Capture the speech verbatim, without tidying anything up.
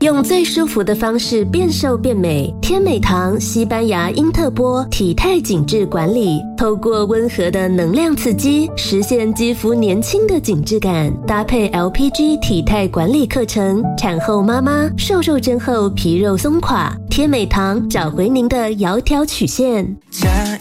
用最舒服的方式变瘦变美，天美堂西班牙因特波体态紧致管理，透过温和的能量刺激，实现肌肤年轻的紧致感。搭配 L P G 体态管理课程，产后妈妈瘦肉针后皮肉松垮，天美堂找回您的窈窕曲线。